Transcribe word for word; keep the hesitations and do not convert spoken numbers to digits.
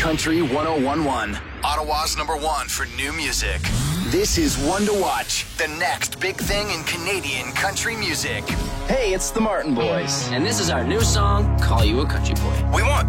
Country one oh one one. Ottawa's number one for new music. This is One to Watch. The next big thing in Canadian country music. Hey, it's the Martin Boys. And this is our new song, Call You a Country Boy. We want